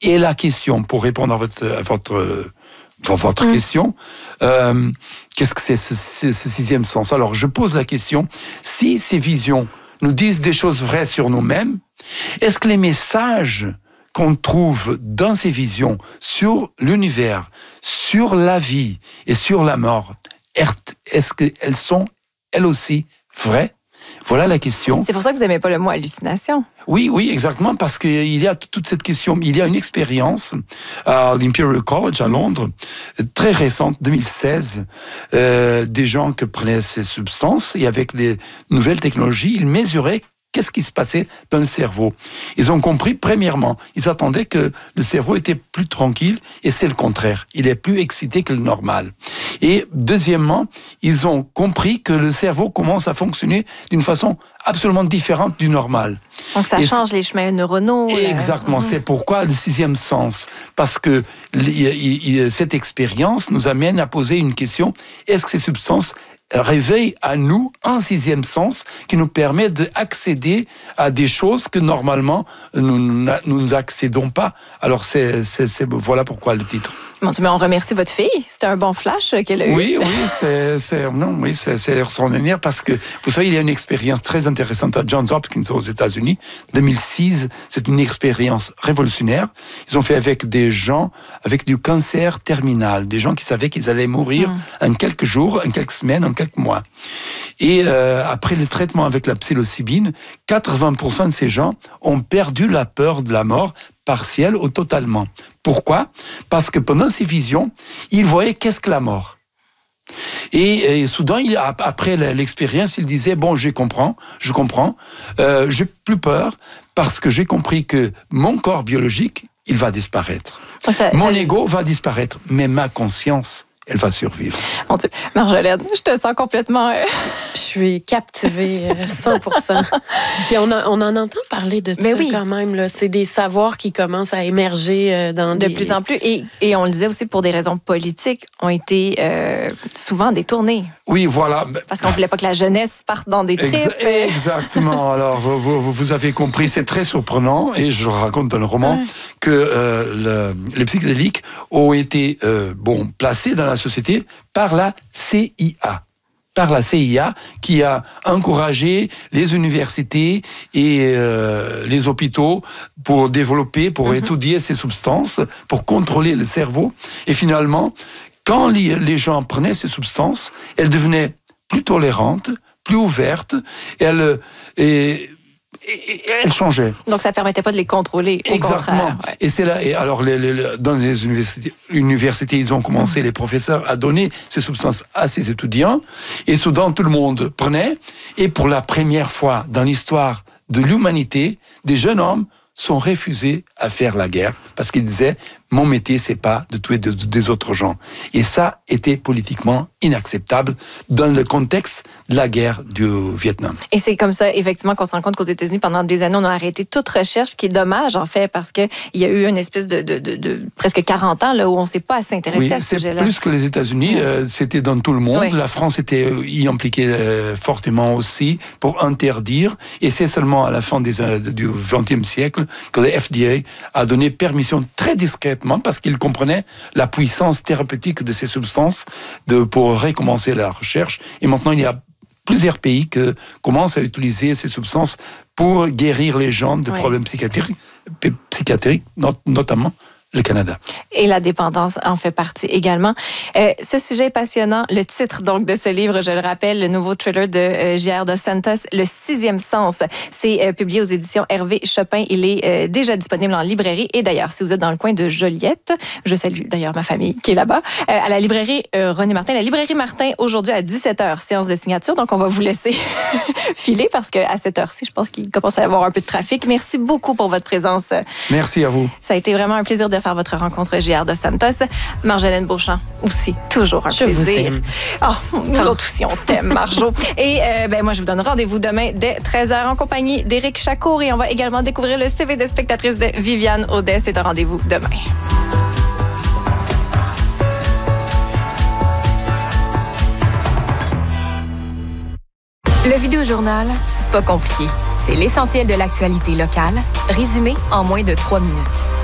Et la question, pour répondre à votre question, qu'est-ce que c'est ce sixième sens? Alors, je pose la question, si ces visions nous disent des choses vraies sur nous-mêmes, est-ce que les messages qu'on trouve dans ces visions sur l'univers, sur la vie et sur la mort, est-ce qu'elles sont, elles aussi, vraies? Voilà la question. C'est pour ça que vous n'aimez pas le mot hallucination. Oui, exactement, parce qu'il y a toute cette question. Il y a une expérience à l'Imperial College à Londres, très récente, 2016, des gens qui prenaient ces substances et avec les nouvelles technologies, ils mesuraient qu'est-ce qui se passait dans le cerveau. Ils ont compris, premièrement, ils attendaient que le cerveau était plus tranquille, et c'est le contraire. Il est plus excité que le normal. Et deuxièmement, ils ont compris que le cerveau commence à fonctionner d'une façon absolument différente du normal. Donc ça change les chemins neuronaux. Exactement, c'est pourquoi le sixième sens. Parce que cette expérience nous amène à poser une question, est-ce que ces substances réveille à nous un sixième sens qui nous permet d'accéder à des choses que normalement nous n'accédons pas. Alors voilà pourquoi le titre. Bon, mais on remercie votre fille. C'était un bon flash qu'elle a eu. Oui, c'est extraordinaire parce que, vous savez, il y a une expérience très intéressante à Johns Hopkins aux États-Unis. 2006, c'est une expérience révolutionnaire. Ils ont fait avec des gens avec du cancer terminal, des gens qui savaient qu'ils allaient mourir en quelques jours, en quelques semaines, en quelques mois. Et après le traitement avec la psilocybine, 80% de ces gens ont perdu la peur de la mort partielle ou totalement. Pourquoi? Parce que pendant ces visions, ils voyaient qu'est-ce que la mort. Et soudain, après l'expérience, il disait, bon, je comprends, j'ai plus peur parce que j'ai compris que mon corps biologique, il va disparaître. Mon ego va disparaître, mais ma conscience, elle va survivre. Mon Dieu. Marjolaine, je te sens complètement... Je suis captivée 100%. Puis on en entend parler de ça quand même. Là. C'est des savoirs qui commencent à émerger de plus en plus. Et on le disait aussi pour des raisons politiques, ont été souvent détournés. Oui, voilà. Parce qu'on ne voulait pas que la jeunesse parte dans des tripes. Exactement. Alors, vous avez compris, c'est très surprenant. Et je raconte dans le roman que les psychédéliques ont été placés dans la société par la CIA. Par la CIA, qui a encouragé les universités et les hôpitaux pour développer, pour étudier ces substances, pour contrôler le cerveau. Et finalement, quand les gens prenaient ces substances, elles devenaient plus tolérantes, plus ouvertes, et elles changeaient. Donc ça ne permettait pas de les contrôler. Exactement. Ouais. Et c'est là. Et alors, dans les universités, ils ont commencé, les professeurs, à donner ces substances à ces étudiants. Et soudain, tout le monde prenait. Et pour la première fois dans l'histoire de l'humanité, des jeunes hommes sont refusés à faire la guerre parce qu'ils disaient « mon métier, c'est pas de tuer des autres gens ». Et ça était politiquement inacceptable dans le contexte de la guerre du Vietnam. Et c'est comme ça, effectivement, qu'on se rend compte qu'aux États-Unis, pendant des années, on a arrêté toute recherche, qui est dommage, en fait, parce qu'il y a eu une espèce de presque 40 ans là, où on ne s'est pas assez intéressé à ce sujet-là. C'est plus que les États-Unis, c'était dans tout le monde. La France était y impliquée fortement aussi pour interdire. Et c'est seulement à la fin du XXe siècle que le FDA a donné permission très discrètement, parce qu'il comprenait la puissance thérapeutique de ces substances pour recommencer la recherche. Et maintenant, il y a plusieurs pays qui commencent à utiliser ces substances pour guérir les gens de problèmes psychiatriques, notamment le Canada. Et la dépendance en fait partie également. Ce sujet est passionnant. Le titre donc de ce livre, je le rappelle, le nouveau thriller de J.R. Dos Santos, Le sixième sens. C'est publié aux éditions Hervé Chopin. Il est déjà disponible en librairie. Et d'ailleurs, si vous êtes dans le coin de Joliette, je salue d'ailleurs ma famille qui est là-bas, à la librairie René Martin. La librairie Martin, aujourd'hui à 17h, séance de signature. Donc, on va vous laisser filer parce qu'à cette heure-ci, je pense qu'il commence à y avoir un peu de trafic. Merci beaucoup pour votre présence. Merci à vous. Ça a été vraiment un plaisir de faire votre rencontre, J.R. Dos Santos. Marjolaine Beauchamp, aussi, toujours un plaisir. Nous autres aussi, on t'aime, Marjo. Et moi, je vous donne rendez-vous demain dès 13h en compagnie d'Éric Chacour. Et on va également découvrir le CV de spectatrice de Viviane Audet. C'est un rendez-vous demain. Le Vidéojournal, c'est pas compliqué. C'est l'essentiel de l'actualité locale, résumé en moins de 3 minutes.